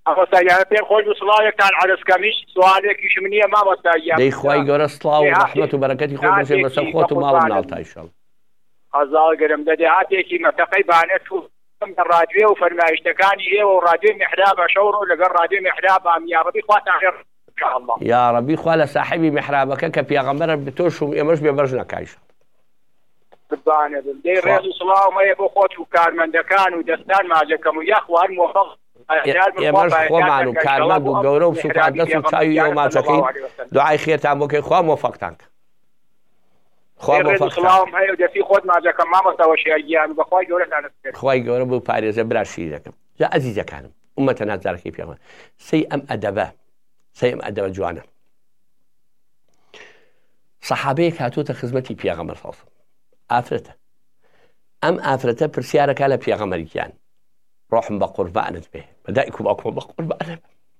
ئەمەساییانە پێم خۆش و سڵاوێکتان عەرزکەمیش سوالێکیش منیە مامۆستاییان دەی خوای گەورە سڵاو و ڕەحمەت و بەرەکەتی خۆی بەسێ بەسەر خۆت و ماڵ مناڵتا ئینشاڵڵا. ئازاڵگەرم دەدەهاتێکی مەتەقەی بانێت و ڕادیۆ و فەرمایشتەکانی ئێوە و ڕادیۆ میحرابە شەوڕ و لەگەڵ ڕادیۆ میحراب ئامیابەتی خواتان خێر انشاءالله. یا ڕەبی خوا لە ساحیبی میحرابەکە کە پێغەمبەرە تۆش و ئێمەش بێبەرز نەکایش. ببانێ دەی ڕێز و سڵاو مەیە بۆ خۆت و کارمەندەکان و دەستان ماجەکەم و یاخوار موفق ئێمەش خۆمان و کارمەند و گەورە و سوپات دەست و چاوی ئێوە ماچەکەین دوعای خێرتان بۆکەی خوا موفقتان کە. سڵاوم هەیە و دەستی خۆت ماجەکەم مامۆستاوە شیعیان و بەخوای گەورەتان دەستێت. خوای گەورە بوو پارێزە برا شیرەکەم. جا ئەزیزەکانم ئومەتە نازارەکەی پێڵێن سەی ئەم ئەدەبە سەی ئەم ئەدەبە جوانە. سەحابەیەک هاتووەتە خزمەتی پێغەمبەر سەڵسەڵ ئافرەتە. ئەم ئافرەتە پرسیارەکە لە پێغەمبەریان ڕۆحم بە قوربانت بێ بە دایک و باوکم بە قوربانە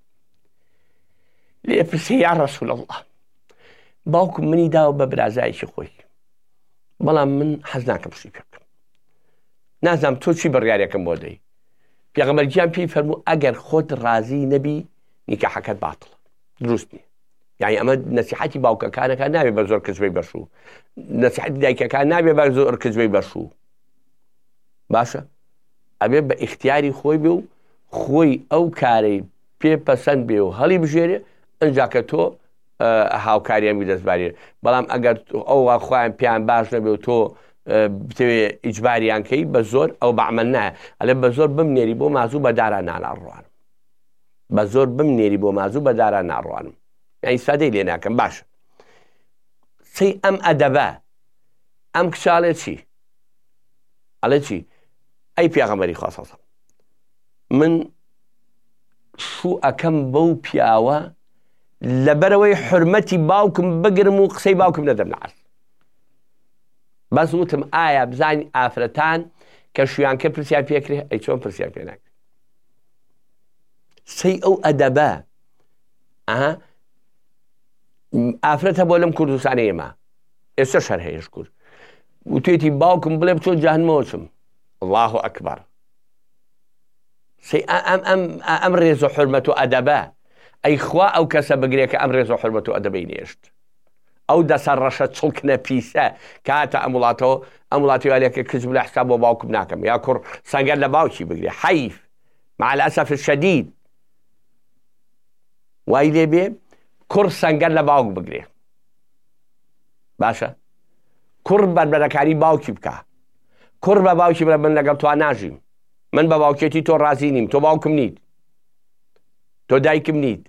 لێ پرسی یا ڕەسوول ئەڵڵا باوکم منی داوە بە برازایەکی خۆی بەڵام من حەز ناکەم شتی پێ بکەم نازانم تۆ چی بڕیارێکم بۆ دەی. پێغەمبەرگیان پێی فەرموو ئەگەر خۆت ڕازی نەبی نیکاحەکەت باتڵە دروست نییە. یعنی ئەمە نەسیحەتی باوکەکانەکە نابێت بە زۆر کچبەی بەشوو نەسیحەتی دایکەکان نابێت بە زۆر کچبەی بەشوو باشە ئەبێ بە ئیختیاری خۆی بێ و خۆی ئەو کارەی پێپەسەند بێ و هەڵی بژێرێ ئەنجا کە تۆ هاوکاریان بدەستبارێ. بەڵام ئەگەر ئەوە خۆیان پێیان باش نەبێ و تۆ بتەوێ ئیجباریانکەی بە زۆر ئەو بەعمەل نایە ئەلێ بە زۆر بمنێری بۆ مازوو بە داران ناڕوانم بە زۆر بمنێری بۆ مازوو بە داران ناڕوانم یعنی سادەی لێ ناکەم. باشە سەی ئەم ئەدەبە ئەم کچاڵێ چی ئەڵێ چی ئەی پێغەمبەری خوا سەڵسەڵ من شوو ئەکەم بەو پیاوە لەبەرەوەی حورمەتی باوکم بگرم و قسەی باوکم نەدەم نەعەس. بەس وتم ئایا بزانی ئافرەتان کە شویانکە پرسیان پێکرێ ئەی چۆن پرسیان پێ ناکرێ. سەی ئەو ئەدەبە ئافرەتە بۆ لەم کوردستانە ئێمە ئێستا شەر هەیەش کورد وتێتی باوکم بڵێ بچۆ جەهەنەمەوە چم الله ئەکبەر. سەی ئەم ڕێز و حورمەت و ئەدەبە ئەی خوا ئەو کەسە بگرێ کە ئەم ڕێز و حورمەت و ئەدەبەی نێشت ئەو دەسە ڕەشە چڵکنە پیسە کاتە ئەم وڵاتەوە ئەم وڵاتی والێکە کچ بڵێ حساب بۆ باوکم ناکەم یا کوڕ سەنگەر لە باوکی بگرێ حەیف مع الأسف الشدید وای لێ بێ کوڕ سەنگەر لە باوک بگرێ باشە کوڕ بەربەرەکاری باوکی بکە کوڕ بە باوکی بڵێ من لەگەڵ تۆ ناژیم من بە باوکێتی تۆ ڕازی نیم تۆ باوکم نیت تۆ دایکم نیت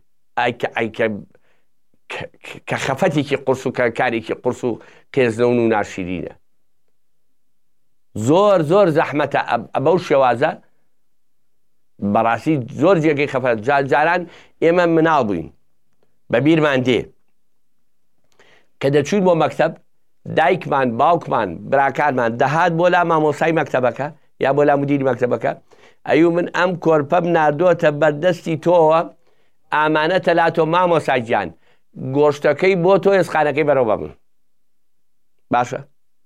کە خەفەتێکی قورس و کارێکی قورس و قێزنەون و ناشیرینە زۆر زۆر زەحمەتە ئەبەو شێوازە بەڕاستی زۆر جێگەی خەفەت جاران ئێمە مناڵ بووین بە بیرمان دێ کە دەچوین بۆ مەکتەب دایکمان باوکمان براکارمان دەهات بۆ لا مامۆسای مەکتەبەکە یا بۆ لا مدیری مەکتەبەکە ئەیوو من ئەم کۆرپەم ناردۆتە بەردەستی تۆوە ئامانەتە لا تۆ مامۆسای گیان گۆشتەکەی بۆ تۆ ئێسخانەکەی بەرەو بە من باشە.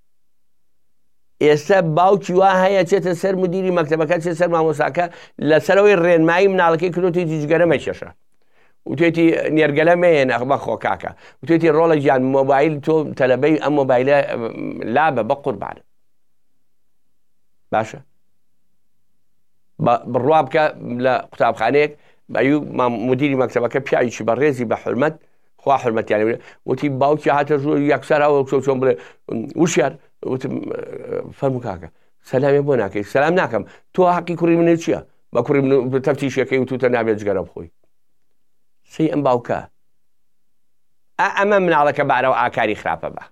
ئێستا باوکی وا هەیە چێتە سەر مدیری مەکتەبەکە چێت سەر مامۆساکە لەسەرەوەی ڕێنمایی مناڵەکەی کردوتی جگەرە مەکێشە وتێتی نێرگەلە مێنە بەخۆ کاکە وتێتی ڕۆڵە گیان مۆبایل تۆ تەلەبەی ئەم مۆبایلە لابە بە قوربانە باشە بڕوا بکە لە قوتابخانەیەک بەیوو مدیری مەکتەبەکە پیاوێکی بەڕێزی بە حورمەت خوا حورمەتیانە وتی باوکی هاتە ژوور یەکسەر هەوە چۆن بڵێ وشیار وتم فەرموو کاکە سەلامی بۆ ناکەی سەلام ناکەم تۆ حەقی کوڕی منێ چییە بە کوڕی من تەفتیشەکەی و توتە نابێت جگەرە بخۆی. سەی ئەم باوکە ئەمە مناڵەکە بارەوە ئاکاری خراپە بە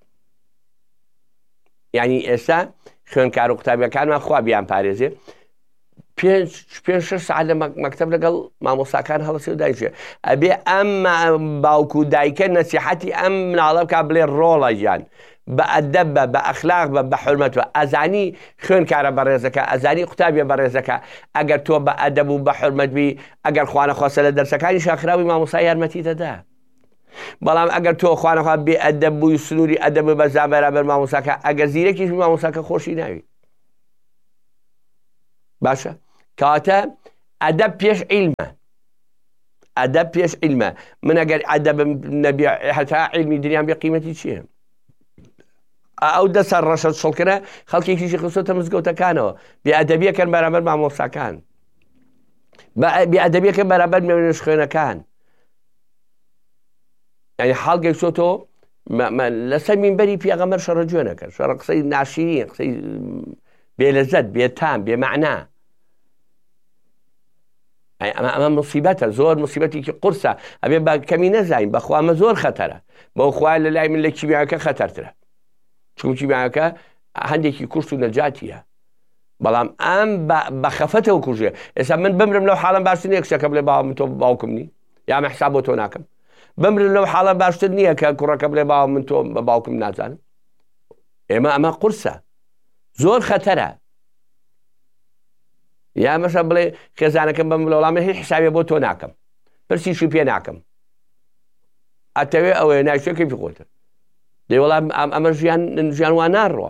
یعنی ئێستا خوێنکار و قوتابیەکانمان خوا بیان پارێزێ 5-6 ساعت لە مەکتەب لەگەڵ مامۆستاکان هەڵەسێ و دایکێ ئەبێ ئەم باوکو و دایکە نەسیحەتی ئەم مناڵە بکە بڵێ ڕۆڵە گیان بە ئەدەب بە بە ئەخلاق بە بە حورمەت بە ئەزانی خوێنکارە بەڕێزەکە ئەزانی قوتابیە بەڕێزەکە ئەگەر تۆ بە ئەدەب و بە حورمەت بی ئەگەر خوانەخواستە لە دەرسەکانی شاخراوی مامۆستا یارمەتی دەدا. بەڵام ئەگەر تۆ خوانەخوا بێ ئەدەب بووی سنووری ئەدەب بەزا بەرابەر مامۆستاکە ئەگەر زیرەکیش مامۆستاکە خۆشی ناوی باشە کاتە ئەدەب پێش عیلمە ئەدەب پێش عیلمە. من ئەگەر ئەدەبم نەبێ هەتا عیلمی دنیام بێ قیمەتی چییە؟ ئەو دەسەر ڕەشە شڵکرە خەڵکێکیشی خستۆتە مزگەوتەکانەوە، بێئەدەبیەکەن بەرامبەر مامۆستاکان، بێئەدەبیەکەن بەرامبەر مێژ خوێنەکان. یعنی هەڵگەیشتۆ لەسەر مینبەری پێغەمبەر شەڕە جوێنەکە، شەڕە قسەی ناشرین، قسەی بێلەزەت، بێتام، بێمەعنا. ئەمە مصیبەتە، زۆر مصیبەتێکی قورسە. ئەبێ بە کەمی نەزانین، بەخوا ئەمە زۆر خەتەرە. بەو خوای لە لای من لە کیمیاکە خەتەرترە، چونکە کیمیاکە هەندێکی کورس و نەجاتیە، بەڵام ئەم بە خەفەتەوە کوژێ. ئێستا من بمرم لەو حاڵم باشتر نییە کچەکە بڵێ باوەم تۆ باوکم نی، یا مە حساب بۆ تۆ ناکەم. بمرم لەو حاڵە باشتر نییە کە کوڕەکە بڵێ باوەم من تۆ بە باوکم نازانم. ئەمە قورسە، زۆر خەتەرە. یا مەشە بڵێ خێزانەکەم بەم وڵامە هیچ حسابێ بۆ تۆ ناکەم، پرسیشی پێ ناکەم. ئەتەوێ ئەوەیە نایشتێکی خۆتە دەی وەڵام ئەمە ژیان وان ناڕوە.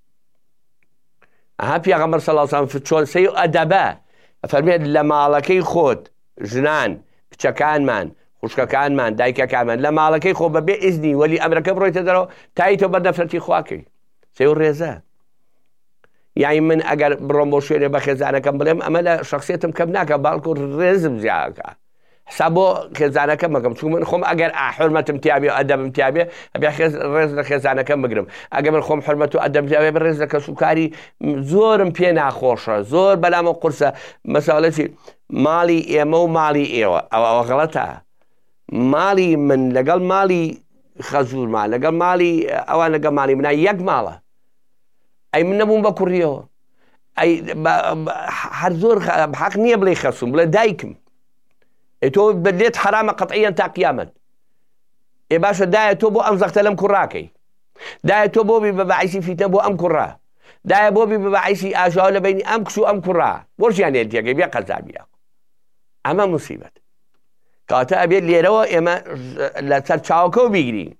ئەها پێغەمبەر صلی الله علیه و سلم چۆن سەی ئەدەبە فەرمێت لە ماڵەکەی خۆت ژنان، کچەکانمان، خوشکەکانمان، دایکەکانمان لە ماڵەکەی خۆ بەبێ ئیزنی وەلی ئەمرەکە بڕۆیتە دەرەوە تاییتەوە بە نەفرەتی خواکەی. سەی و ڕێزە. یعنی من ئەگەر بڕۆم بۆ شوێنێ بە خێزانەکەم بڵێم ئەمە لە شخصیتم کەم ناکە، باڵکو ڕێزم زیادەکە. حساب بۆ خێزانەکەم مەکەم، چون من خۆم ئەگەر حرمەتم تیابێ ئەدەبم تیابێ ئەبێ ڕێز لە خێزانەکەم بگرم. ئەگەر من خۆم حرمەت و ئەدەب تیابێ بە ڕێز لە کەسوکاری زۆرم پێ ناخۆشە، زۆر بەلامە قورسە. مەساڵەتی ماڵی ئێمە و ماڵی ئێوە ئەوە غەڵەتە. ماڵی من لەگەڵ ماڵی خەزوورمان، لەگەڵ ماڵی ئەوان لەگەڵ ماڵی منە یەک ماڵە. ئەی من نەبووم بە کوڕیەوە، ئەی هەر زۆر حەق نییە بڵێ خەسوم، بڵێ دایکم. تۆ بلێت حرامە قەتعیەن تا قیامەت. باشە دایە تۆ بۆ ئەم زەختە لەم کوڕاکەی، دایە تۆ بۆبی بە بەعیسی فیتە بۆ ئەم کوڕا، دایە بۆبی بە بەعیسی ئاژاو لە بینی ئەم کچ و ئەم کوڕا، بۆ ژیانێت تێگەی بێ قەزابیە. ئەمە موسیبەت. کاتە ئەبێت لێرەوە ئێمە لەسەر چاوکەوە بیگرین.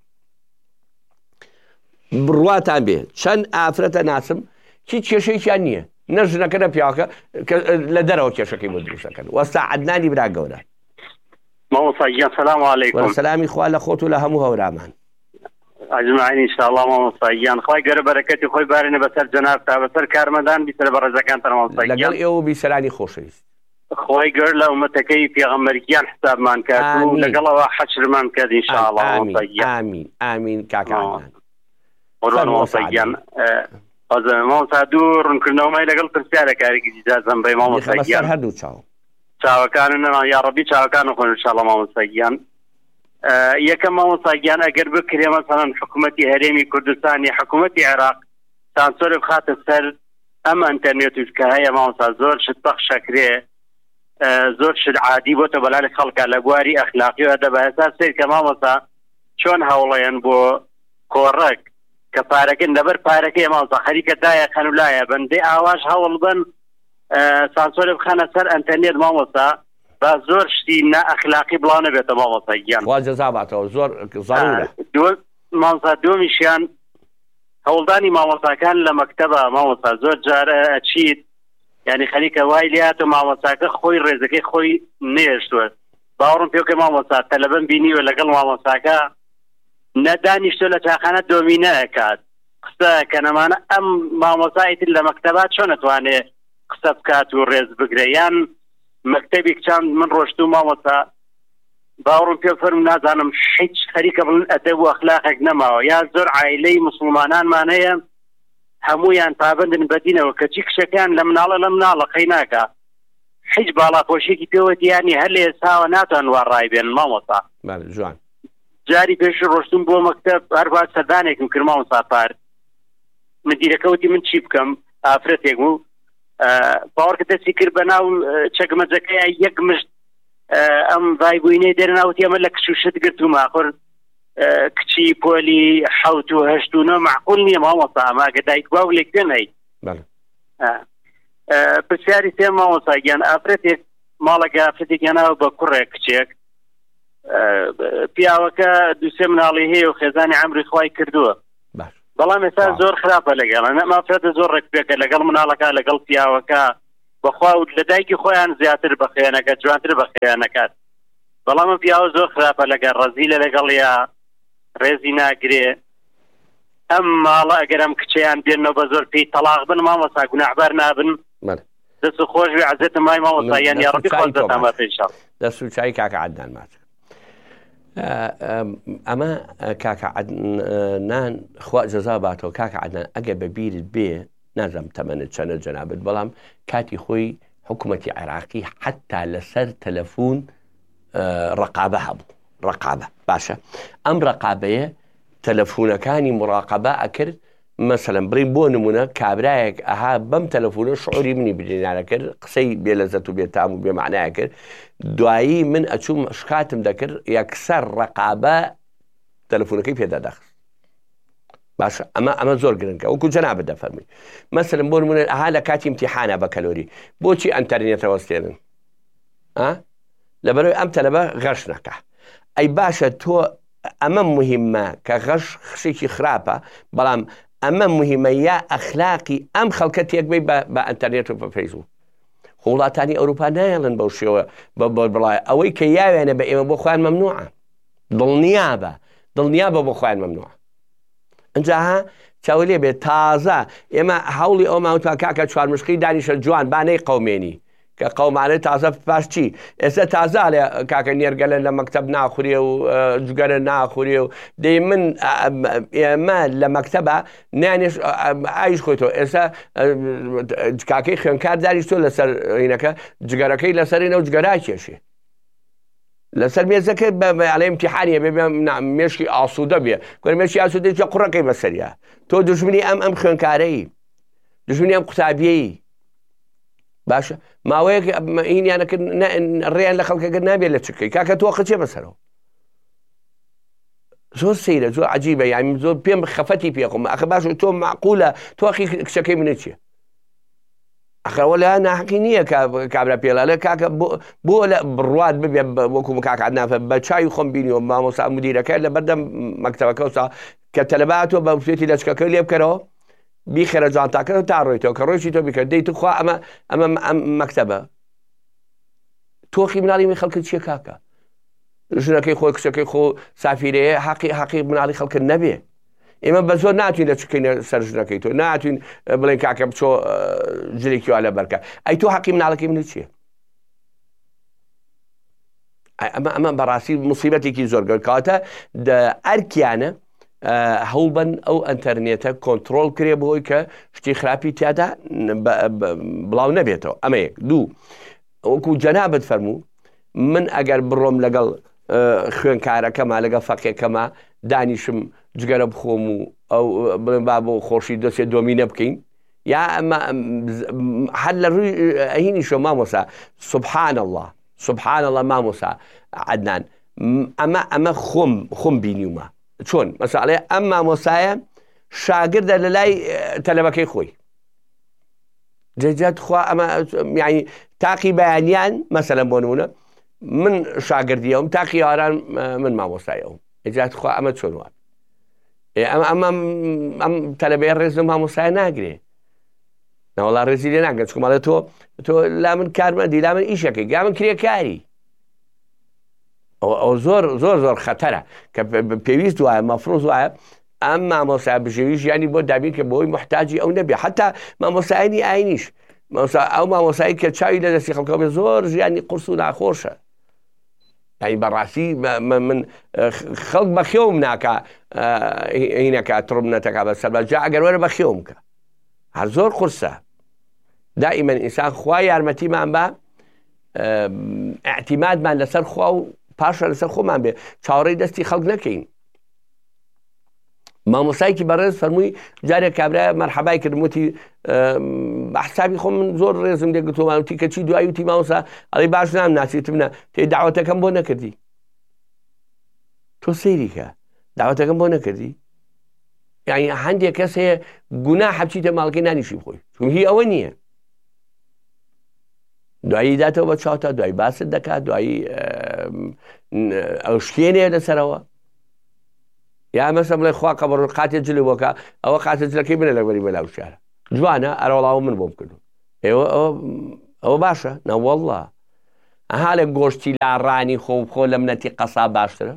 بڕواتان بێ چەند ئافرەتە ناسم هیچ کێشەیەکیان نییە، نە ژنەکە نە پیاوەکە لە دەرەوە کێشەکەی بۆ دروستەکەن. وەستا عەدنانی برا گەورە. مامۆستاگیان سەلام عەلەیکوم. سەلامی خوا لە خۆت و لە هەموو هەورامان. ئەجمعین ئینشاءالله مامۆستاگیان خوای گەورە بەرەکەتی خۆی بارێنە بەسەر جەنابتا، بەسەر کارمەندان، بیسەر بە ڕێزەکانتان مامۆستاگیان. لەگەڵ ئێوە بیسەرانی خۆشەویست. خۆی گەورە لە ئومەتەکەی پێغەمبەرکیان حسابمان کات و لەگەڵەوە حەشرمان کات ئینشاءالله مامۆستاگیان. ئامین ئامین کاکانمان. قوربان مامۆستاگیان. مامۆستا دوو ڕوونکردنەوەمای لەگەڵ پرسیارە کارێکی دیجازم بێ مامۆستاگیان. هەردوو چاو چاوەکانن یا ڕەبی چاوەکان خۆن ئینشاءالله مامۆستاگیان. یەکەم مامۆستاگیان ئەگەر بکرێ مەسەڵەن حکوومەتی هەرێمی کوردستانی حکوومەتی عێراق سانسۆرە بخاتە سەر ئەم ئەنتەرنێتیش کە هەیە مامۆستا زۆر شت بەخشەکرێ، زۆر شت عادی بۆتە بەلای خەڵکە لە بواری ئەخلاقی و ئەدەب. هەستا سیر کە مامۆستا چۆن هەوڵەیەن بۆ کۆڕەک کە پارەکەن لەبەر پارەکەی مامۆستا خەریکە دایەکەن و لایە بەندێ ئاواش هەوڵ بن سانسۆرە بخانە سەر ئەنتەرنێت مامۆستا با زۆر شتی نائەخلاقی بڵاو نەبێتە مامۆستاگیان. خوا جەزا باتەوە، زۆر زەڕورە. مامۆستا دووەمیشیان هەوڵدانی مامۆستاکان لە مەکتەبە مامۆستا زۆر جارە ئەچیت یعنی خەریکە وای لێهاتە مامۆستاکە خۆی ڕێزەکەی خۆی نێشتووە. باوەڕم پێ بکە مامۆستا تەلەبەن بینیوە لەگەڵ مامۆستاکە نەدانیشتۆ لە چاخانە دۆمینە ئەکات قسە کە نەمانە ئەم مامۆستایتر لە مەکتەبات چۆن نەتوانێ قسە بکات و ڕێز بگرێ. یان مەکتەبی کچان من ڕۆشت و مامۆستا باوەڕم پێ فەرم نازانم هیچ خەریکە بڵن ئەدەب و ئەخلاقێک نەماوە، یا زۆر عایلەی مسلمانانمان هەیە هەموویان پابندن بەدینەوە کەچی کشەکان لە مناڵە لە مناڵە قەی ناکە هیچ باڵاپۆشێکی پێوەتی ینی هەر لە ئێستاوە ناتوان وا ڕایبێن مامۆستا. جوان جاری پێش ڕۆشتم بۆ مەکتەب هەروە سەردانێکم کرد مامۆستا پار مدیرەکەوتی من چی بکەم ئافرەتێک بوو باوەڕکە دەستی کرد بە ناو چەکمەجەکەی یەک مشت ئەم ڤایبووینەی دەرناوتی ئەمە لە کچ و شت گرتومە خۆر کچی پۆلی حەوت و هەشت و نە معقول نییە مامۆستا ئەماگە دایک باو لێک دێنەی. پرسیاری سێ مامۆستاگیان ئافرەتێک ماڵەکە ئافرەتێکیاناوە بە کوڕێک کچێک پیاوەکە دووسێ مناڵی هەیە و خێزانی عەمری خوای کردووە بەڵام ئێستا زۆر خراپە لەگەڵ مافرەتە زۆر ڕێکپێکە لەگەڵ مناڵەکە لەگەڵ پیاوەکە بەخوا و لە دایکی خۆیان زیاتر بە خێنەکە جوانتر بە خێنەکات بەڵام من پیاوە زۆر خراپە لەگەڵ ڕەزیلە لەگەڵ یا ڕێزی ناگرێ ئەم ماڵە ئەگەر ئەم کچیان بێنەوە بە زۆر پێی تەلاق بن مامۆستا گوناحبار نابن دەست خۆش بێ عەزێتم مای مامۆستا یان یا ڕەبی خۆش دەتامە پێشاڵ دەست و چای کاکە عەدنان ماچ ئەمە کاکە عەدنان خوا جەزا باتەوە کاکە عەدنان ئەگەر بەبیرت بێ نازانم تەمەنت چەندە جەنابەت بەڵام کاتی خۆی حکوومەتی عێراقی حتا لەسەر تەلەفۆن ڕقابە هەبوو ڕقابە باشە ئەم ڕقابەیە تەلەفۆنەکانی مراقبە ئەکرد مەسەلەن بڕین بۆ نمونە کابرایەک ئەها بەم تەلەفۆنە شعوری منی بدێنانە کرد قسەی بێلەزەت و بێتام و بێمعنایە کرد دوایی من ئەچووم شکاتم دەکرد یەکسەر ڕقابە تەلەفۆنەکەی پێدا دەخست باشە ئەمە زۆر گرنگە وەکو جەنابەت دەفەرمی مەسەلەن بۆ نمونە ئەها لە کاتی امتیحانە بە کەلۆری بۆچی ئەنتەرنێتەوە وەستێنن لەبەرەوەی ئەم تەلەبە غەش نەکە ئەی باشە تۆ ئەمە مهمە کە غەش خشێکی خراپە بەڵام ئەمە مهمە یا ئەخلاقی ئەم خەڵکە تێکبەی بە ئەنتەرنێت و بە فەیسبوک وڵاتانی ئەوروپا نایڵن بەو شێوە بڵای ئەوەی کە یاوێنە بە ئێمە بۆ خۆیان مەمنوعە دڵنیابە بۆ خۆیان مەمنوعە ئەنجا ها چاوە لێ بێت تازە ئێمە هەوڵی ئەو ماوتان کاکە چوارمشقی دانیشە جوان بانەی قەومێنی کە قەومانە تازە پاشچی ئێستا تازە لێ کاکە نێرگەلە لە مەکتەب ناخورێ و جگەرە ناخورێ و دەی من ئێمە لە مەکتەبە نانێش ئایش خۆیتەوە ئێستا کاکەی خوێنکار دانیشتۆ لەسەر هینەکە جگەرەکەی لەسەرینە و جگەرای کێشێ لەسەر مێزەکە بەڵێ امتیحانیە بێ مێشکی ئاسوودە بێ مێشکی ئاسوودە قوڕەکەی بەسەریە تۆ دژمنی ئەم خوێنکارەی دژمنی ئەم قوتابیەی باشە ماوەیەک هینیانەکرد ڕێیان لە خەڵکەکە نابێت لە چکەی کاکە تۆ قچێ بەسەرەوە زۆر سەیرە زۆر عەجیبە یانی زۆر پێم خەفەتی پێخۆم ئەخە باش تۆ معقولە تۆخی کچەکەی منە چییە ئەخەوە لە ناحەقی نییە کابرا پێڵالە کاکە بۆ لە بڕوات ببێ وەکو کاکە عەدنان بە چاوی خۆم بینیوە مامۆستا مدیرەکە لە بەردەم مەکتەبەکەوسا کە تەلەباتۆ بە فێتی لەچکەکەی لێ بکەرەوە بیخێرە جانتاکە تا ڕۆیتەوە کە ڕۆیشی تۆ بیکرد دەیت خوا ئەمە مەکتەبە تۆخی مناڵی خەڵکت چییە کاکە ژنەکەی خۆی کچەکەی خۆ سافیرەیە حەقی مناڵی خەڵکت نەبێ ئێمە بە زۆر ناتوین لە چکەینە سەر ژنەکەی تۆ ناتوین بڵێن کاکە بچۆ ژلێکی وا لە بەرکە ئەی تۆ حەقی مناڵەکەی منت چییە ئەمە بەڕاستی موسیبەتێکی زۆر گەورکاتە ئەرکیانە هەوڵبەن ئەو ئەنتەرنێتە کۆنتترۆل کرێ بۆی کە شتی خراپی تیادا بڵاو نەبێتەوە ئەمە یەک دوو وەکو جەنابەت فەرموو من ئەگەر بڕۆم لەگەڵ خوێنکارەکەمە لەگەڵ فەقێکەمە دانیشم جگەرە بخۆم و ئەو بڵێن با بۆ خۆشی دەستێ دۆمینە بکەین یا ئەمە هەر لە ڕووی ئەهینیشە مامۆسا سوبحان الله مامۆسا عەدنان ئەمە خۆم بینیومە چۆن مەساڵێ ئەم مامۆسایە شاگردە لە لای تەلەبەکەی خۆی جێجات خوا ئەمە یعنی تاقی بەیانیان مەسەلەن بۆ نمونە من شاگردیەوەم تاقی یاران من مامۆسایەوەم جێجات خوا ئەمە چۆن وات ئەم تەلەبەیە ڕێز لە مامۆسایە ناگرێ نەوەڵا ڕێزی لێ ناگرێت چکمەڵێ تۆ لا من کارمەندی لا من ئیشەکەی گا من کرێکاری ئەو زۆر خەتەرە کە پێویست وایە مەفرۆز وایە ئەم مامۆسای بژێویش ینی بۆ دابین کە بۆی محتاجی ئەو نەبێ حتا مامۆسایانی ئاینیش ئەو مامۆسایی کە چاوی لە دەستی خەڵکەوە بێ زۆر ژیانی قورس و ناخۆشە ینی بەڕاستی من خەڵک بەخێوم ناکە هینەکە تڕبنەتەکە بەسەر جا ئەگەر وەرە بەخێوم کە هەر زۆر قورسە دائیمەن ئینسان خوا یارمەتیمان بە ئەعتیمادمان لەسەر خوا و پاشە لەسەر خۆمان بێ چاوەڕێی دەستی خەڵک نەکەین مامۆسایکی بەڕێز فەرمووی جارێک کابرا مەرحەبای کردم وتی بە حسابی خۆم من زۆر ڕێزم لێگرتووەمان وتی کەچی دوایی وتی مامۆسا ئەڵێ باش نام ناسیتم نە تێ داوەتەکەم بۆ نەکردی تۆ سەیری کە داوەتەکەم بۆ نەکردی یعنی هەندێک کەس هەیە گوناح بچیتە ماڵەکەی نانیشی بخۆی چون هی ئەوە نییە دوایی داتەوە بە چاوتە دوایی باست دەکات دوایی ئەو شکێنێ لەسەرەوە یا مەسە بڵێ خوا قەبڕ قاتێ جلی بۆکە ئەوە قاتە جلەکەی بنە لەبەری بەلاو شارە جوانە ئەرەوەڵاوە من بۆم کردو ئێوە ئەوە باشە نەوەڵڵا ئەها لە گۆشتی لاڕانی خۆ لە منەتی قەسا باشترە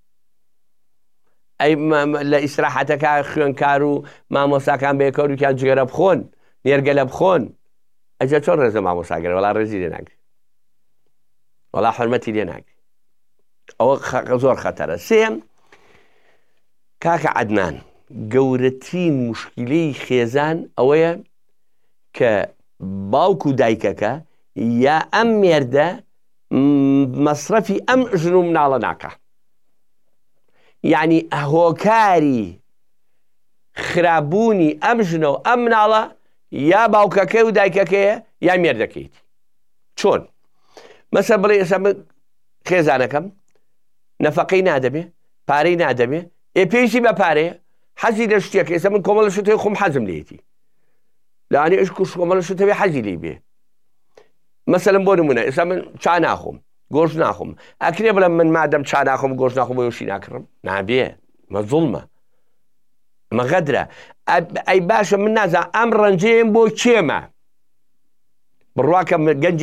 ئەی لە ئیسراحەتەکە خوێنکار و مامۆساکان بێکەوتیان جگەرە بخۆن نێرگە لە بخۆن ئەجا چۆن ڕێزە مامۆساگەر وەڵا ڕێزی لێ ناگری وەڵا حرمەتی لێ ناگری ئەوە زۆر خەتەرە سێم کاکە عەدنان گەورەترین مشکلەی خێزان ئەوەیە کە باوک و دایکەکە یا ئەم مێردە مەسرەفی ئەم ژن و مناڵە ناکە یعنی هۆکاری خراببوونی ئەم ژنە و ئەم مناڵە یا باوکەکەی و دایکەکەیە یا مێردەکەیت چۆن مەسە بڵێ ئێستا من خێزانەکەم نەفەقەی نادەبێ پارەی نادەبێ پێویستی بە پارەیە حەزی لە شتێکە ئێستا من کۆمەڵە شتێ خۆم حەزم لێتی لەوانێ ئەش کوش کۆمەڵە شتەوێ حەزی لێ بێ مەسەلەن بۆ نمونە ئێستا من چا ناخۆم گۆشت ناخۆم ئەکرێ بڵێم من مادەم چا ناخۆم گۆشت ناخۆم بۆ یۆشی ناکڕم نابێ مە زوڵمە مە غەدرە ئەی باشە من نازان ئەم ڕەنجەیەم بۆ کێمە بڕواکە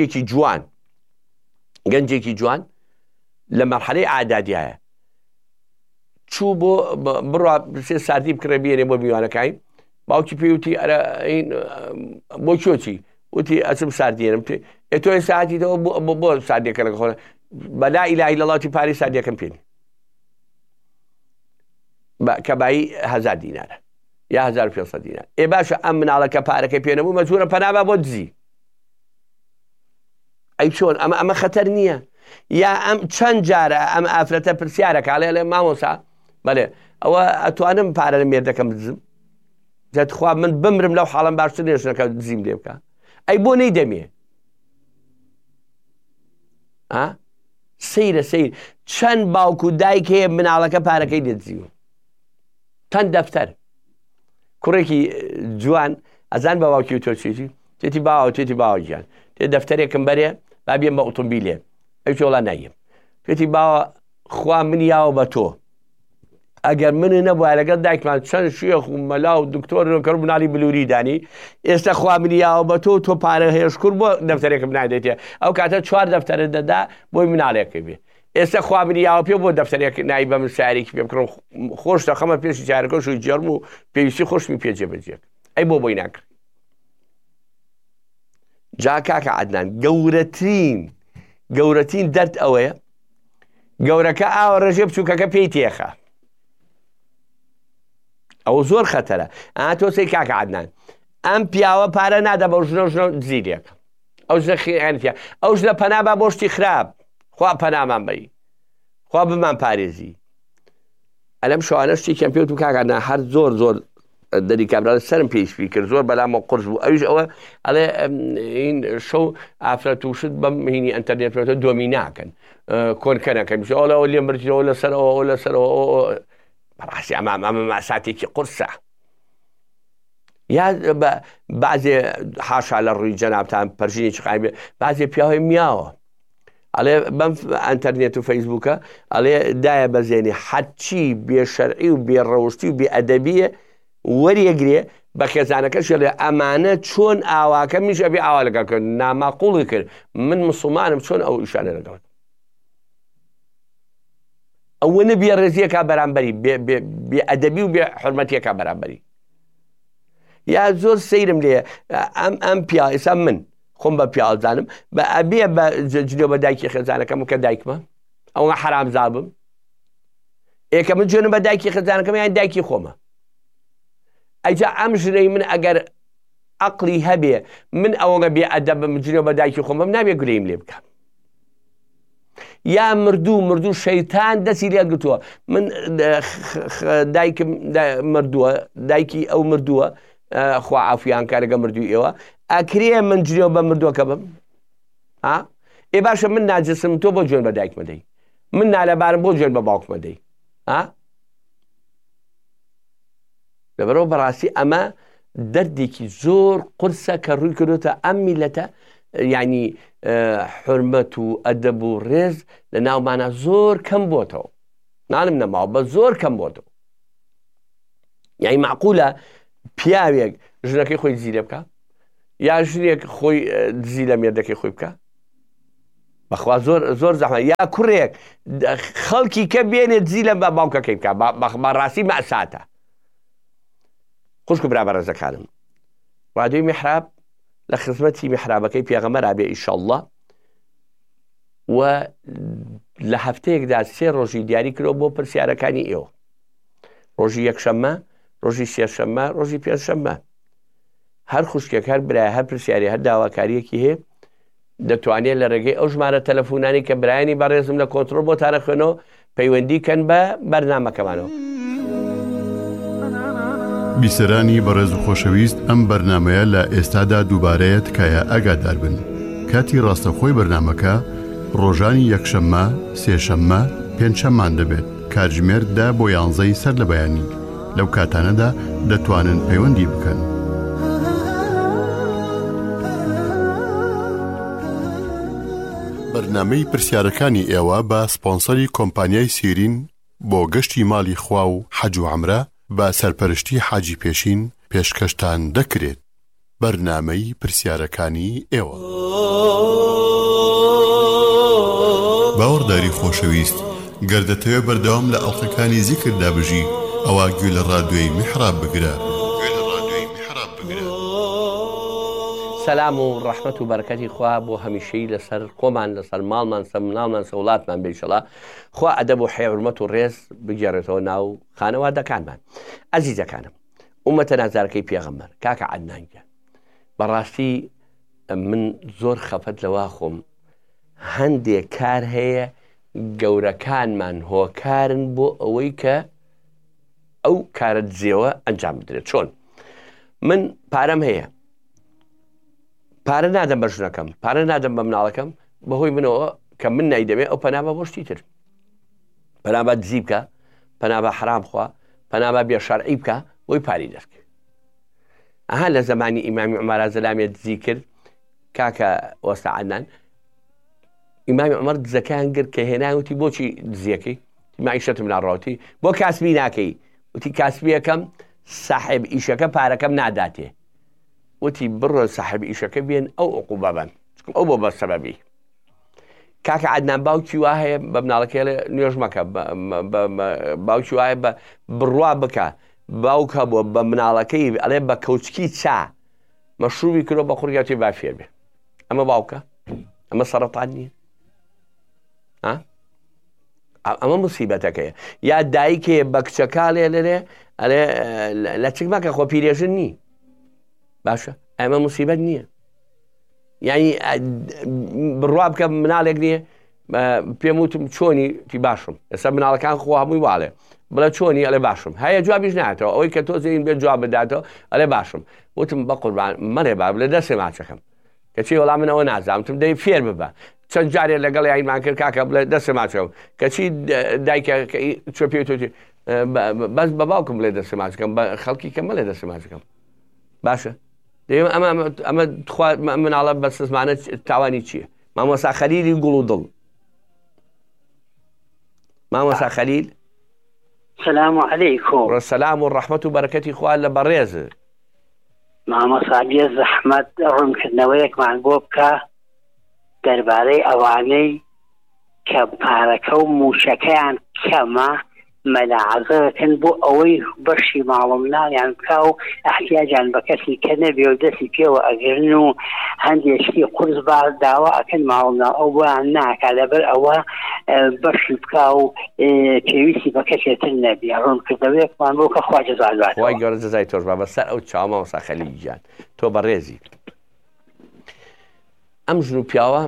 گەنجێکی جوان لە مەرحەلەی ئاعدادیایە چوو بۆ بڕوا سێ ساردی بکڕێ بێنێ بۆ میوانەکەی باوکی پێی وتی ئەرە بۆ کۆچی وتی ئەچم ساردێنم تۆ ساعتیتەوە بۆ ساردێکە لەگە خۆنە بەلا ئیلاهی لەڵاتی پارەی ساردەکەم پێنی کە بایی 1000 دینارە یا 1500 دینار باشە ئەم مناڵەکە پارەکەی پێنەبوو مەجبورە پەنابە بۆ دزی ئەی چۆن ئەمە خەتەر نییە یا ئەم چەند جارە ئەم ئافرەتە پرسیارەکە لێ مامۆسا بەڵێ ئەوە ئەتوانم پارە لە مێردەکەم دزم جەتخوا من بمرم لەو حاڵم باشتر نێشنەکە دزیم لێ بکە ئەی بۆ نەیدەمێ سەیرە چەند باوک و دایک هەیە مناڵەکە پارەکەی دەدزیوە چەند دەفتەر کوڕێکی جوان ئەزان بە باوکی و تۆ چێتی تێتی باوە تێتی باوە گیان تێ دەفتەرێکم بەرێ با بێم بە ئۆتۆمبیلێ ئەو وڵا نایم تێتی باوە خوا من یاوە بە تۆ ئەگەر منی نەبووە لەگەڵ دایکمان چەند شێخ و مەلا و دکتۆر کەڕ مناڵی بلووری دانی ئێستا خوا من یاوە بە تۆ پارە هێشکور بۆ دەفتەرێکم نادێتێ ئەو کاتە 4 دەفتەرە دەدا بۆی مناڵێکی بێ ئێستا خوا من یاوە پێ بۆ دەفتەرێک نای بە من سارێکی پێ بکڕم خۆش دەخەمە پێشی جارەکە شوی جێرم و پێویستی خۆشمی پێجێبەجێک ئەی بۆی ناکرد جا کاکە عەدنان گەورەترین دەرد ئەوەیە گەورەکە ئاوە ڕێژێ بچووکەکە پێی تێخە ئەو زۆر خەتەرە تۆ سەی کاکە عەدنان ئەم پیاوە پارە نادا بە ژنە زیرێکە ئەو ژنە خیانەتیە ئەو ژنە پەنا بە بۆ شتی خراپ خوا پەنامان بەی خوا بمان پارێزی ئەلەم شەوانە شتێکیان پێوت و کاکە عەدنان هەر زۆر دەری کابرا سەرم پێیشبی کرد زۆر بەلامە قورس بوو ئەویش ئەوە ئەڵێ این شەو ئافرەت و شت بەم هینی ئەنتەرنێتەوە دۆمی ناکەن کۆنکەنەکەن ئەوە لێ مرجەوە لەسەرەوە بەڕاستی ئەمە ماساتێکی قورسە یا بەعزێ حاشا لە ڕووی جەنابتان پەرژینێکی قایمێ بەعزێ پیاوەی میاوە ئەڵێ بەم ئەنتەرنێت و فەیسبووکە ئەڵێ دایە بەزێنی حەچی بێشەرعی و بێڕەوشتی و بێئەدەبیە وەریەگرێ بە خێزانەکەش لێ ئەمانە چۆن ئاواکە میش ئەبێ ئاوا لەگەڵکرد ناماقوڵی کرد من موسڵمانم چۆن ئەو ئیشانە لەگەڵ ئەوە نەبێ ڕێزیەکە بەرامبەری بێئەدەبی و بێ حورمەتیەکە بەرامبەری یا زۆر سەیرم لێ ئەم پیا ئێستا من خۆم بە پیاڵزانم بە ئەبێ بە جلێ بە دایکی خێزانەکەم کە دایکمە ئەوە حرامزابم ئێکە من جوێنم بە دایکی خێزانەکەم یان دایکی خۆمە ئەجا ئەم ژنەی من ئەگەر عەقڵی هەبێ من ئەوەگە بێئەدەبم جلێ بە دایکی خۆمەم نابێ گولەیم لێ بکەم یا مردوو شەیتان دەستی لێ گرتووە من دایکم مردووە دایکی ئەو مردووە خوا عافیان کارەکە مردووی ئێوە ئەکرێ من جلێ بە مردووەکە بم باشە من ناجسم تۆ بۆ جوێن بە دایکمە دەی من نالەبارم بۆ جوێن بە باوکمە دەی لەبەرەوە بەڕاستی ئەمە دەردێکی زۆر قورسە کە ڕووی کردوتە ئەم میلەتە یعنی حرمەت و ئەدەب و ڕێز لە ناومانە زۆر کەم بۆتەوە نانم نەماوە بە زۆر کەم بۆتەوە یعنی معقولە پیاوێک ژنەکەی خۆی زیرە بکە یا ژنێک خۆی دزی لە مێردەکەی خۆی بکە بەخوا زۆر زەحمەت یا کوڕێک خەڵکی کە بێنێت زی لە باوکەکەی بکە بەڕاستی مەئساتە. خوشک و برا بەڕێزەکانم، ڕادیۆی میحراب لە خزمەتی میحرابەکەی پێغەمبەرا بێ ئینشەڵڵا و لە هەفتەیەکدا 3 ڕۆژی دیاری کرۆ بۆ پرسیارەکانی ئێوە، ڕۆژی یەکشەممە، ڕۆژی سێشەممە، ڕۆژی پێنجشەممە. هەر خوشکێک هەر برای هەر پرسیاری هەر داواکاریەکی هەیە دەتوانێت لە ڕێگەی ئەو ژمارە تەلەفۆنانی کە برایانی بەڕێزم لە کۆنتڕۆل بۆ تارەخوێنەوە پەیوەندیکەن بە بەرنامەکەمانەوە. بیسەرانی بەڕێز و خۆشەویست، ئەم بەرنمەیە لە ئێستادا دووبارەیە تکایە ئاگادار بن. کاتی ڕاستەخۆی بەرنمەکە ڕۆژانی یەکشەممە، سێشەممە، پێنجشەممان دەبێت. کاتژمێر 10 بۆ 11 سەر لە بەیانی. لەو کاتانەدا دەتوانن پەیوەندی بکەن. بەرنامەی پرسیارەکانی ئێوە بە سپۆنسەری کۆمپانیای سیرین بۆ گەشتی ماڵی خوا و حەج و عەمرە بە سەرپەرشتی حاجی پێشین پێشکەشتان دەکرێت. بەرنامەی پرسیارەکانی ئێوە. باوەڕداری خۆشەویست، گەردەتەوێ بەردەوام لە ئەڵقەکانی زیکردا بژی، ئەوە گوێ لە ڕادیۆی میحراب بگرە. سەلام و ڕەحمەت و بەرەکەتی خوا بۆ هەمیشەی لەسەر خۆمان، لەسەر ماڵمان، سەر مناڵمان، سەر وڵاتمان بێ ئینشەڵڵا. خوا ئەدەب و حێرمەت و ڕێز بگێڕێتەوە ناو خانەوادەکانمان. ئەزیزەکانم، ئومەتە نازارەکەی پێغەمبەر کاکە عەدنانگە، بەڕاستی من زۆر خەفەت لەوا خۆم هەندێک کار هەیە گەورەکانمان هۆکارن بۆ ئەوەی کە ئەو کارە دزێوە ئەنجام بدرێت. چۆن من پارەم هەیە، پارە نادەم بە ژنەکەم، پارە نادەم بە مناڵەکەم، بەهۆی منەوە کە من نایدەمێ ئەو پەنابە بۆ شتی تر، پەنابە دزی بکە، پەنابە حرام خوا، پەنابە بێشەرعی بکە، بۆی پاری دەستکە. ئەها لە زمانی ئیمامی عومەر زەلامێ دزی کرد، کاکە وەستا عەدنان، ئیمامی عومەر دزەکەیان گرت کە هێنای وتی بۆچی دزیەکەی؟ معیشەتم ناڕاوتی، بۆ کاسبی ناکەی؟ وتی کاسبیەکەم ساحب ئیشەکە پارەکەم ناداتێ. وتی بڕۆ ساحب ئیشەکە بێن ئەو عقوبە بن، ئەو بۆ بە سەبەبی. کاکە عەدنان باوکی وا هەیە بە مناڵەکەی نوێژ مەکە، باوکی وایە بە بڕوا بکە، باوکە بۆ بە مناڵەکەی ئەڵێ بە کەوچکی چا مەشروبی کرۆ بە خوڕگاتی با فێر بێ. ئەمە باوکە؟ ئەمە سەرەتان نییە؟ ئەمە موسیبەتەکەیە. یا دایکێ بە کچەکاڵێ لێرێ ئەڵێ لە چک مەکە خۆ پیرێژن نی، باشە ئەمە موسیبەت نییە؟ یعنی بڕوا بکە مناڵێک نییە پێم وتم چۆنی تی باشم، ئێستا مناڵەکان خۆ هەمووی واڵێ بڵێ چۆنی ئەڵێ باشم، هەیە جوابیش ناتەوە، ئەوەی کە تۆ زین بێت جواب بداتەوە ئەڵێ باشم. وتم بە قوربان مەڕێ با بڵێ دەستێ ماچەکەم، کەچی وەڵام من ئەوە نازانم، دەی فێر ببە. چەند جارێ لەگەڵ یاینمان کرد کاکە بڵێ دەستێ ماچەکەم، کەچی دایکە چۆ پێ تۆتی بەس بە باوکم بڵێ دەستێ ماچەکەم، بە خەڵکی کەم بڵێ دەستێ ماچەکەم. باشە ئەمە مناڵە بە سزمانە تاوانی چییە؟ مامۆستا خەلیلی گوڵ و دڵ. مامۆستا خەلیل، سلام علیکم. سەلام و ڕەحمەت و بەرەکەتی خوا لە بەڕێزە. مامۆستا بێ زەحمەت ڕوونکردنەوەیەکمان بۆ بکە دەربارەی ئەوانەی کە پارەکە و موشەکەیان کەمە مەلاحەزەکەن بۆ ئەوەی بەشی ماڵەمنانیان بکە و ئەحتیاجیان بە کەسی کە نەبێ و دەستی پێوە ئەگرن و هەندێشتی قورس با داوا ئەکەن ماڵەمنا ئەو بۆیان ناکە لەبەر ئەوە بەشی بکە و پێویستی بە کەسێتر نەبێ. ڕوونکردنەوەیەکمان بۆ کە خوا جەزای دوات. وای گەورە جەزای تۆش با بەسەر ئەو چاوە مامۆستا خەلیل گیان، تۆ بەڕێزی. ئەم ژن و پیاوە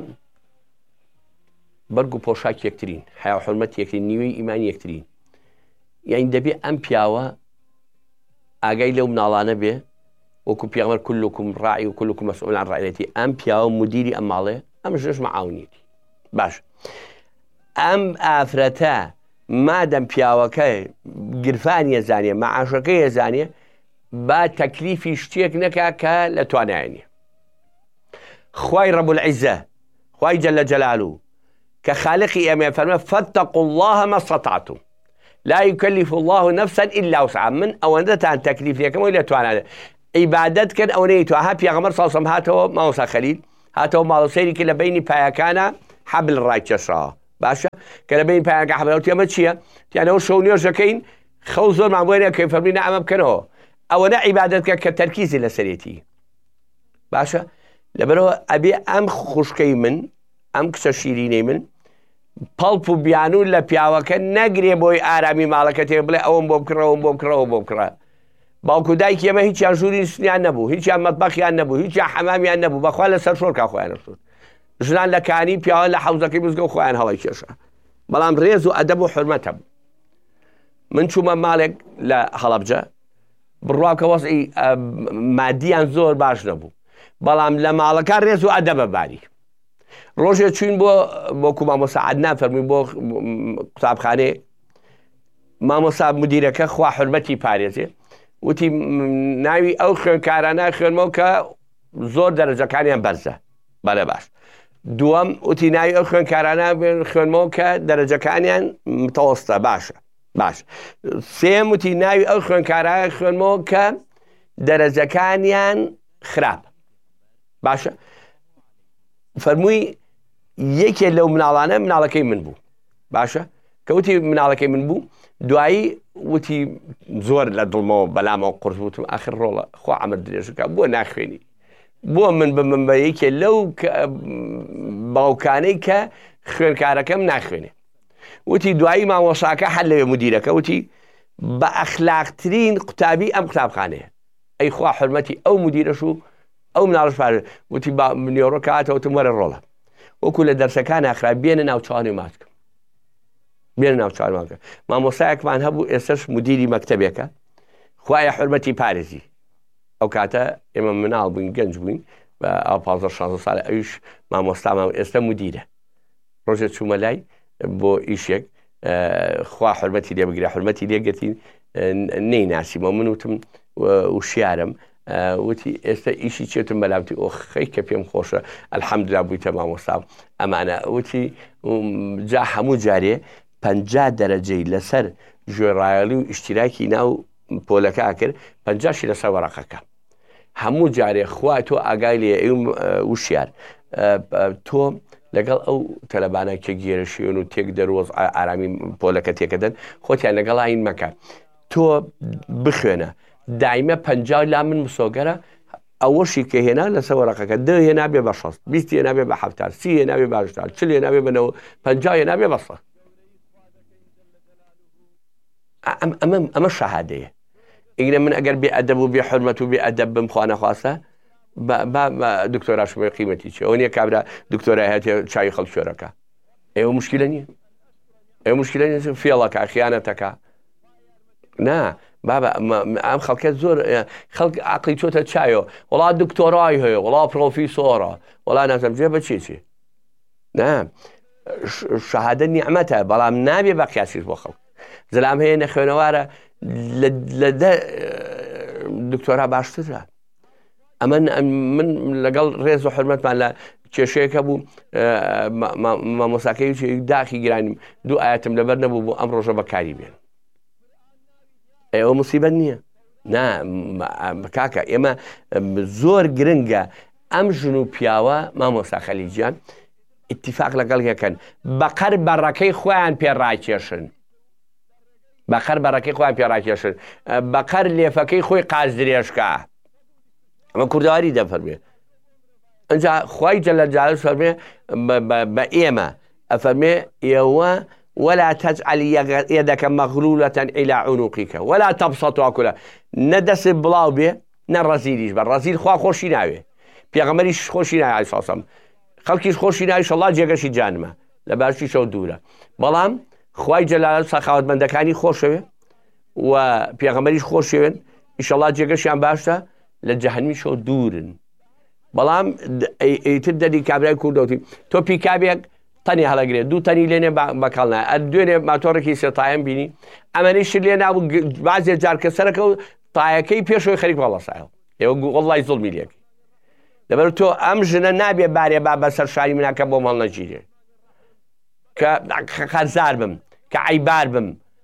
بەرگ و پۆشاک یەکترین، حیا و حورمەت یەکترین، نیوەی ئیمانی یەکترین. یعنی دەبێ ئەم پیاوە ئاگای لەو مناڵانە بێ، وەکو پێغەمبەر کولکم ڕاعی و کولکم مەسئول عن ڕعیەتی. ئەم پیاوە مدیری ئەم ماڵێ، ئەم ژنش مەعاونیەتی. باش ئەم ئافرەتە مادەم پیاوەکە گرفانی ئەزانێ، مەعاشەکەی ئەزانێ، با تەکلیفی شتێک نەکا کە لە توانایە. خوای رب العزة، خوای جل جلاله کە خالقی ئەمێ فەرمە فاتقوا الله ما استطعتم لا يكلف الله نفسا إلا وسعها. من ئەوەندەتان تەکلیف لەکەمەوەی لە توانایە عیبادەت کەن، ئەو نەیتوە. ها پێغەمبەر صلی الله علیه و سلم هاتەوە مامۆستا خەلیل، هاتەوە ماڵ و سەیری کرد لە بینی پایەکانە حەبل ڕای کێشراوە باشە کە لە بین پایانگە حەبلەوە تێمە چییە؟ تیانەوە شەو نوێژەکەین خەو زۆرمان بۆیە کەی فەرمینە ئەمە بکەنەوە ئەوە نە عیبادەتکە کە تەرکیزی لەسەرێتی باشە لەبەرەوە ئەبێ ئەم خوشکەی من ئەم کچە شیرینەی من پەڵپ و بیانون لە پیاوەکە نەگرێ بۆی ئارامی ماڵەکە تێ بڵێ ئەوم بۆ بکڕەوەم بۆ بکڕەوە بۆ بکڕە باوکو دایکی ئێمە هیچیان ژووری سنیان نەبوو هیچیان مەتبەخیان نەبوو هیچیان حەمامیان نەبوو بەخوا لەسەر شۆرکا خۆیان نەسوود ژنان لە کانی پیاوە لە حەوزەکەی بزگە و خۆیان هەڵی کێشە بەڵام ڕێز و ئەدەب و حورمەتە بوو من چوومە ماڵێک لە هەڵەبجە بڕواکە وەزعی مادیان زۆر باش نەبوو بەڵام لە ماڵەکە ڕێز و ئەدەبە باری ڕۆژێ چوین بۆ مامۆستا عەدنان فەرمووی بۆ قوتابخانەیە مامۆستا مدیرەکە خوا حورمەتی پارێزێ وتی ناوی ئەو خوێنکارانە خوێنمەوە کە زۆر دەرەجەکانیان بەرزە بەڵێ باش دووەم وتی ناوی ئەو خوێنکارانە خوێنمەوە کە دەرەجەکانیان متەوەستە باشە باش سێم وتی ناوی ئەو خوێنکارانە خوێنمەوە کە دەرەجەکانیان خراپ باشە فەرمووی یەکێ لەو مناڵانە مناڵەکەی من بوو باشە کە وتی مناڵەکەی من بوو دوایی وتی زۆر لە دڵمەوە بەلامەوە قورس بوتم ئاخر ڕۆڵە خوا عەمر درێژەکە بۆ ناخوێنی بۆ من بمن بە یەکێ لەو باوکانەی کە خوێنکارەکەم ناخوێنێ وتی دوایی مامۆساکە هەر لەوێ مدیرەکە وتی بە ئەخلاقترین قوتابی ئەم قوتابخانەیە ئەی خوا حورمەتی ئەو مدیرەش و ئەو مناڵش پارێ وتی منێڕۆ کاتەوتم وەرە ڕۆڵە وەکو لە دەرسەکان ئاخرا بێنە ناو چاوانی ماچکە بێنە ناو چاوانی ماچکە مامۆسایەکمان هەبوو ئێستش مدیری مەکتەبێکە خوایە حورمەتی پارێزی ئەو کاتە ئێمە مناڵ بووین گەنج بووین بە 15-16 ساڵە ئەویش مامۆستامان ئێستا مدیرە ڕۆژێ چوومە لای بۆ ئیشێک خوا حورمەتی لێ بگرێ حورمەتی لێگرتین نەیناسیمەوە من وتم وشیارم وتی ئێستا ئیشی چێتم بەلاوتی ئۆخەی کە پێم خۆشە ئەلحەمدوللا بوویتە مامۆستا ئەمانە وتی جا هەموو جارێ 50 دەرەجەی لەسەر ژێڕایەڵی و ئیشتیراکی ناو پۆلەکە کرد 50شی لەسەر وەرەقەکە هەموو جارێ خوا تۆ ئاگای لێ وشیار تۆ لەگەڵ ئەو تەلەبانە کە گێرەشیۆن و تێک دەرۆز ئارامی پۆلەکە تێکەدەن خۆتیان لەگەڵ ئاین مەکە تۆ بخوێنە دایمە 50 لا من مسۆگەرە ئەوەشی کە هێنا لەسەر وەرەقەکە 10 هێنا بێ بە 60 20 هێنا بێ بە 70 30 هێنا بێ بە 80 40 هێنا بێ بە 50 هێنا بێ بە 100 ئەمە شەهادەیە ئیگرە من ئەگەر بێ ئەدەب و بێ حورمەت و بێ ئەدەب بم خوا نەخواستە دکتۆراشمە قیمەتی چی ئەو نییە کابرا دکتۆرای هاتێ چاوی خەڵکیۆرەکە ئێوە مشکلە نییە ئێوە مشکلە نیە فێڵەکە خیانەتەکە نا بابا ئەم خەڵکە زۆر خەڵک عەقڵی چۆتە چایەوە وڵا دکتۆرای هەیە وڵا پرۆفیسۆرە وڵا نازەم جێ بە چی نا شەهادە نیعمەتە بەڵام نابێ بە قیاسیش بۆ خەڵک زەلام هەیە نەخوێنەوارە لە دکتۆرا باشترە ئەمە من لەگەڵ ڕێز و حورمەتمان لە کێشەیەکە بوو مامۆساکەی داخی گرانیم دوو ئاەتم لەبەر نەبوو بۆ ئەم ڕۆژە بەکاری بێن ئەوە موسیبەت نییە نا کاکە ئێمە زۆر گرنگە ئەم ژن و پیاوە مامۆستا خەلیجیان ئیتیفاق لەگەڵ یەکەن بەقەر بەڕەکەی خۆیان پێڕاکێشن بەقەر بەڕەکەی خۆیان پێڕاکێشن بەقەر لێفەکەی خۆی قاز درێژکە ئەمە کوردەواری دەفەرمێ ئەنجا خوای جەلە جالەش فەرمێ بە ئێمە ئەفەرمێ ئێوە ولا تجعل يدك مغلولة إلى عنقك ولا تبسطها كلها ندس بلاو به نرزيليش بالرزيل خوا خوشي ناوي بيغمريش خوشي ناوي عليه الصلاة والسلام خلقيش خوشي ناوي إن شاء الله جيغشي جانمه لباشي شو دولة بلام خواي جلال سخاوت من دكاني خوشوي و بيغمريش خوشوي إن شاء الله جيغشي عن باشتا لجهنمي شو دورن بلام تبدأ كابراي كوردوتي تو بيكابيك تەنی هەڵەگرێت دوو تەنی لێنێ بەکەڵنای دوێنێ ماتۆڕێکی سێتایەم بینی ئەمەنیش لێ نابوو بازێ جارکە سەرەکە و تایەکەی پێشەوەی خەریک بەڵەسایڵ ئێوە وەڵڵای زوڵمی لێکی لەبەر تۆ ئەم ژنە نابێ بارێ با بەسەر شاری مناکە بۆ مەڵ نەگیرێ کە خەرزار بم کە عیبار بم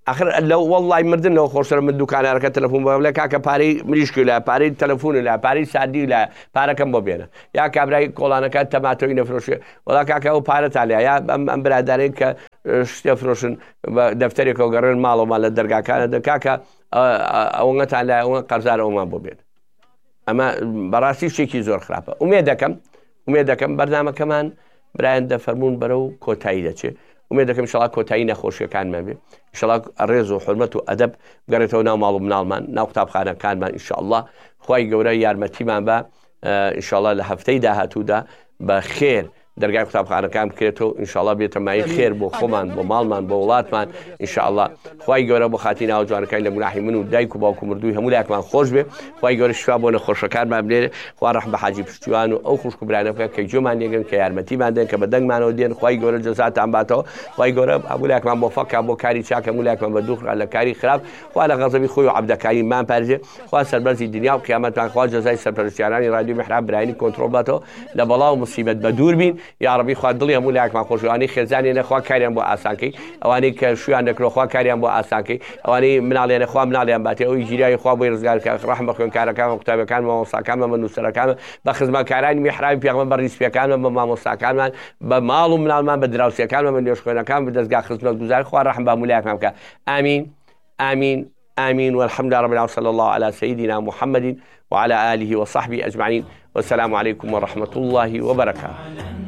آخر لو والله مردن لو خۆشترە من دوکانارەکە تەلەفۆن بۆ بڵێ کاکە پارەی مریشکی لە پارەی تەلەفۆن لە پارەی سادی لە پارەکەم بۆ بێنە یا کابرای کۆڵانەکە تەماتۆی نەفرۆشێ وڵا کاکە ئەو پارەتا لێ یا ئەم برادارەی کە شتێ فرۆشن دەفتەرێکەوە گەڕێن ماڵەوەمان لە دەرگاکانە کاکە ئەوەتان لای ئەوە قەرزارە ئەومان بۆ بێن ئەمە بەڕاستی شتێکی زۆر خراپە ئومێ دەکەم بەرنامەکەمان برایان دەفەرمونون بەرەو کۆتایی دەچێت ومێ دەکەم شڵا کۆتایی نەخۆشیەکانمان بێ شڵا ڕێز و حرمەت و ئەدەب گەڕێتەوە ناو ماڵ و مناڵمان ناو قوتابخانەکانمان ئینشاءالله خوای گەورە یارمەتیمان بە ئینشاءالله لە هەفتەی داهاتوودا بە خێر دەرگای قوتابخانەکان بکرێتەوە ئینشاءالله بێتە مای خێر بۆ خۆمان بۆ ماڵمان بۆ وڵاتمان ئینشاءالله خوای گەورە بۆ خاتی ناو جوانەکانی لە گوناحی من و دایک و باوکو مردووی هەموو لایەکمان خۆش بێ خوای گەورە شفا بۆ نەخۆشەکانمان بنێرێ خوا ڕەحم بە حاجی پشتیوان و ئەو خوشک و برانە بکە کە گوێمان لێگرن کە یارمەتیمان دێن کە بە دەنگمانەوە دێن خوای گەورە جەزاتان باتەوە خوای گەورە هەموو لایەکمان مۆفەقە بۆ کاری چاکە هەموو لایەکمان بە دووخرا لە کاری خراپ خوا لە غەزەبی خۆی و عەبدەکاریمان پارێزێ خوا سەربەرزی دنیا و قیامەتمان خوا جەزای سەرپەرستیارانی رادیۆ میحراب برایانی کۆنتڕۆڵ باتەوە لە بەڵاو موسیبەت بە دوور بین یا ڕەبی خوا دڵی هەموو لایەکمان خۆشەوانی خێزانی نەخوا کاریان بۆ ئاسانکەی ئەوانەی کە شویان دەکرۆخوا کاریان بۆ ئاسانکەی ئەوانەی مناڵێنە خوا مناڵیان باتێ ئەوی ژیریای خوا بۆی ڕزگارکە ڕەحم بە خوێندکارەکان و قوتابەکان مامۆستاکانمان بە نووسەرەکانمان بە خزمەتکارانی میحرابی پێغەمبەر ڕیسپیەکانمان بە مامۆستاکانمان بە ماڵ و مناڵمان بە دراوسێکانمان بە نوێژخوێنەکان بە دەستگا خزمەتگوزار خوا ڕەحم بە هەموو لایەکمان بکە ئامین آمين آمين والحمد لله رب العالمين صلى الله على سيدنا محمد وعلى آله وصحبه أجمعين والسلام عليكم ورحمة الله وبركاته.